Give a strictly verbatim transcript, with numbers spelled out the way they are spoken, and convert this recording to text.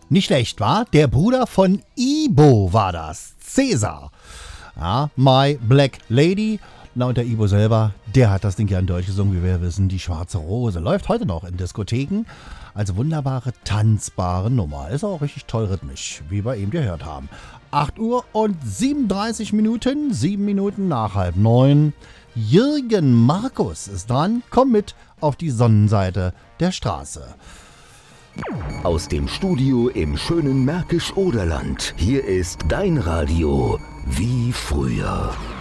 Nicht schlecht, war? Der Bruder von Ibo war das. Cäsar. Ja, My Black Lady. Na, und der Ibo selber, der hat das Ding ja in Deutsch gesungen, wie wir wissen. Die Schwarze Rose läuft heute noch in Diskotheken als wunderbare, tanzbare Nummer. Ist auch richtig toll rhythmisch, wie wir eben gehört haben. acht Uhr und siebenunddreißig Minuten, sieben Minuten nach halb neun. Jürgen Markus ist dran. Komm mit auf die Sonnenseite der Straße. Aus dem Studio im schönen Märkisch-Oderland. Hier ist dein Radio wie früher.